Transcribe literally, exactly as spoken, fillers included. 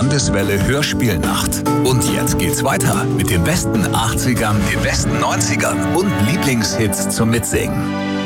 Landeswelle Hörspielnacht. Und jetzt geht's weiter mit den besten achtzigern, den besten neunzigern und Lieblingshits zum Mitsingen.